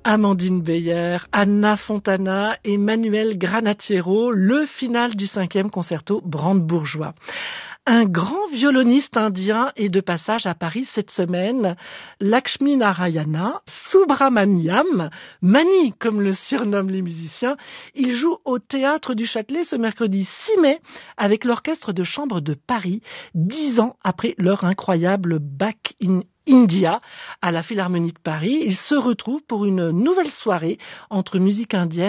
Amandine Beyer, Anna Fontana et Manuel Granatiero, le final du 5e concerto brandebourgeois. Un grand violoniste indien est de passage à Paris cette semaine, Lakshmi Narayana Subramaniam, Mani comme le surnomment les musiciens. Il joue au Théâtre du Châtelet ce mercredi 6 mai avec l'Orchestre de Chambre de Paris, 10 ans après leur incroyable Back in India à la Philharmonie de Paris. Ils se retrouvent pour une nouvelle soirée entre musique indienne